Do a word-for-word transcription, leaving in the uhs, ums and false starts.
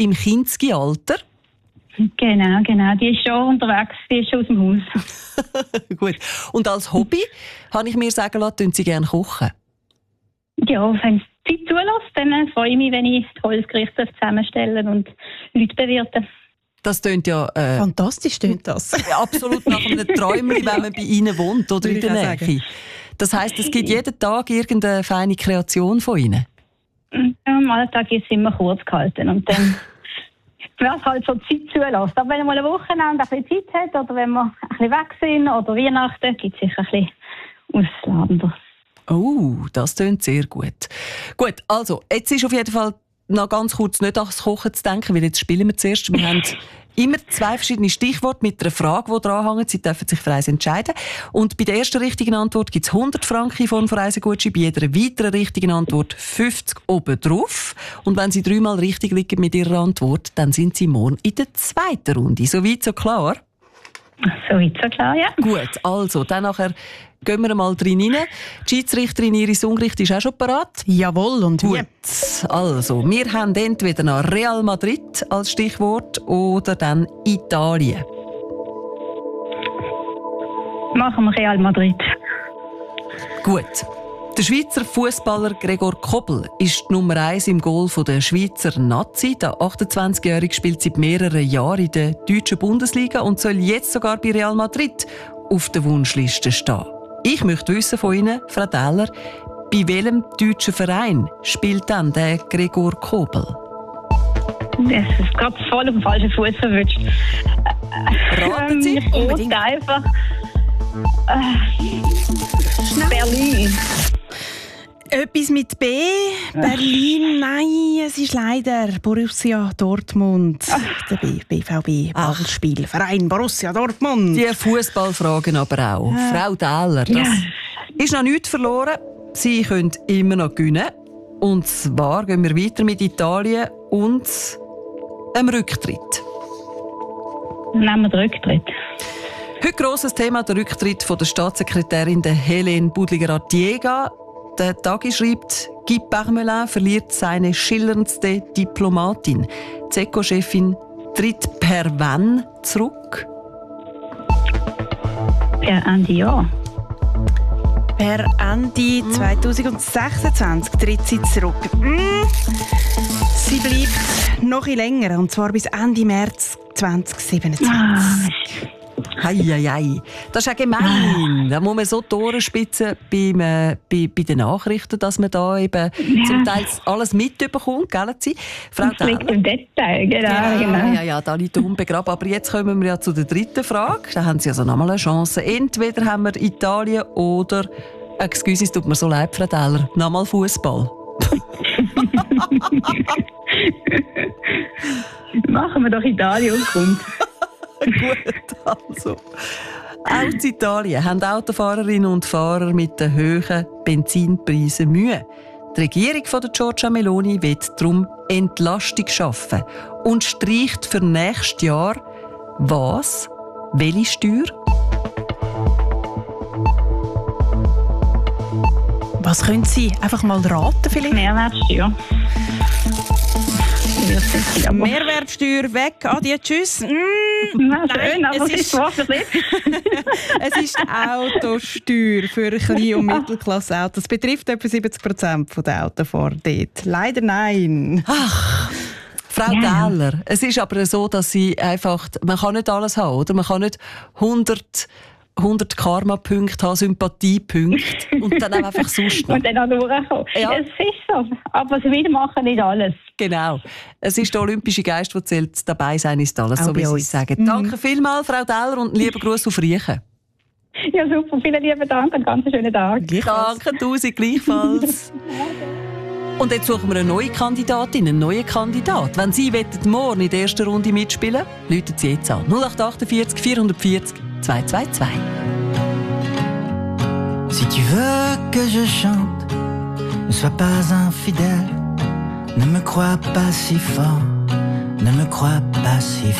im Kindsgi-Alter. Genau, genau. Die ist schon unterwegs, die ist schon aus dem Haus. Gut. Und als Hobby, habe ich mir sagen lassen, tun Sie gerne kochen? Ja, wenn es Zeit zulässt, dann freue ich mich, wenn ich tolles Gericht zusammenstellen und Leute bewirten. Das tönt ja... Äh, Fantastisch tönt das. absolut nach einem Träumchen, wenn man bei Ihnen wohnt oder in der Nähe. Sagen. Das heisst, es gibt jeden Tag irgendeine feine Kreation von Ihnen? Ja, am Alltag ist es immer kurz gehalten und dann... Wer es halt so Zeit zulässt. Aber wenn man mal ein Wochenende ein bisschen Zeit hat oder wenn wir ein bisschen weg sind oder Weihnachten, gibt es sicher ein bisschen Ausladender. Oh, das tönt sehr gut. Gut, also, jetzt ist auf jeden Fall noch ganz kurz nicht ans Kochen zu denken, weil jetzt spielen wir zuerst. Wir haben immer zwei verschiedene Stichworte mit einer Frage, die dranhängen. Sie dürfen sich für eins entscheiden. Und bei der ersten richtigen Antwort gibt es hundert Franken in Form von Reisegutschein, bei jeder weiteren richtigen Antwort fünfzig obendrauf. Und wenn Sie dreimal richtig liegen mit Ihrer Antwort, dann sind Sie morgen in der zweiten Runde. So weit, so klar? So weit, so klar, ja. Gut, also, dann nachher gehen wir mal drin rein. Die Schiedsrichterin Iris Ungricht ist auch schon parat. Jawohl, und gut. Also, wir haben entweder noch Real Madrid als Stichwort oder dann Italien. Machen wir Real Madrid. Gut. Der Schweizer Fußballer Gregor Kobel ist die Nummer eins im Goal der Schweizer Nazi. Der achtundzwanzigjährige spielt seit mehreren Jahren in der deutschen Bundesliga und soll jetzt sogar bei Real Madrid auf der Wunschliste stehen. Ich möchte wissen von Ihnen, Frau Dahler, bei welchem deutschen Verein spielt dann der Gregor Kobel? Das ist gerade voll auf den falschen Fuß verwünscht. Raten Sie? Ähm, Unbedingt. Einfach. Äh, Berlin. Etwas mit B. Berlin, nein, es ist leider Borussia Dortmund. Ach. Der B V B Ballspielverein Borussia Dortmund. Die Fußballfragen aber auch. Ja. Frau Dahler, das ja. ist noch nichts verloren. Sie können immer noch gewinnen. Und zwar gehen wir weiter mit Italien und einem Rücktritt. Nehmen wir den Rücktritt. Heute grosses Thema, der Rücktritt von der Staatssekretärin Helene Budliger-Artiega. Der Tagi schreibt, Guy Parmelin verliert seine schillerndste Diplomatin. Die E C O-Chefin tritt per wann zurück? Per Ende Jahr. Per Ende mm. zweitausendsechsundzwanzig tritt sie zurück. Mm. Sie bleibt noch ein länger, und zwar bis Ende März zweitausendsiebenundzwanzig. Ah. Hei, hei, hei. Das ist ja gemein. Da muss man so die Ohren spitzen beim, äh, bei, bei den Nachrichten, dass man da eben ja. zum Teil alles mitbekommt, gell? Frau das liegt im Detail, genau. Ja, genau. ja, ja, da liegt der Hund begraben. Aber jetzt kommen wir ja zu der dritten Frage. Da haben Sie also nochmal eine Chance. Entweder haben wir Italien oder, excuse, es tut mir so leid, Frau Dahler, nochmal Fußball. Machen wir doch Italien und kommt. Gut, also. Auch in Italien haben Autofahrerinnen und Fahrer mit den hohen Benzinpreisen Mühe. Die Regierung von Giorgia Meloni will darum Entlastung schaffen und streicht für nächstes Jahr was? Welche Steuer? Was können Sie einfach mal raten vielleicht? Mehrwertsteuer. Mehrwertsteuer weg, adieu, tschüss. Mm, Na, schön, nein, aber es ist, es ist die Autosteuer für Klein- und Mittelklasse-Autos. Das betrifft etwa siebzig Prozent der Autofahrer dort. Leider nein. Ach, Frau ja. Dahler, es ist aber so, dass sie einfach, man kann nicht alles haben, oder? Man kann nicht hundert hundert Karma-Punkte haben, Sympathie-Punkte und dann auch einfach sonst noch. Und dann auch durchkommen. Ja. Es ist so. Aber sie will machen nicht alles. Genau. Es ist der olympische Geist, der zählt. Dabei sein ist alles, auch so wie Sie es sagen. Mhm. Danke vielmals, Frau Dahler, und lieben Gruß auf Riechen. Ja, super. Vielen lieben Dank. Einen ganz schönen Tag. Danke, Tausend, gleichfalls. Und jetzt suchen wir eine neue Kandidatin, einen neuen Kandidat. Wenn Sie morgen in der ersten Runde mitspielen wollen, rufen Sie jetzt an. null acht achtundvierzig vierhundertvierzig zwei zwei zwei. Si tu veux que je chante, ne sois pas infidèle, ne me crois pas si fort, ne me crois pas si